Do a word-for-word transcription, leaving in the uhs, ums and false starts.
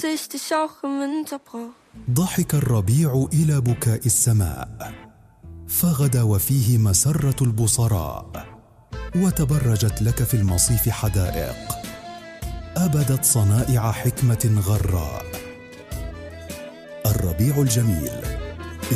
ضحك الربيع إلى بكاء السماء، فغدا وفيه مسرة البصراء، وتبرجت لك في المصيف حدائق، أبدت صنائع حكمة غراء. الربيع الجميل